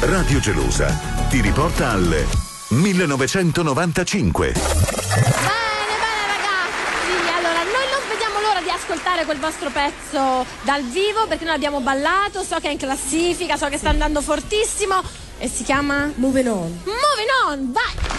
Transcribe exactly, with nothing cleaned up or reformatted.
Radio Gelosa ti riporta al millenovecentonovantacinque. Bene, bene ragazzi, allora noi non vediamo l'ora di ascoltare quel vostro pezzo dal vivo, perché noi abbiamo ballato, so che è in classifica, so che sta andando fortissimo e si chiama Moving On. Moving On, vai!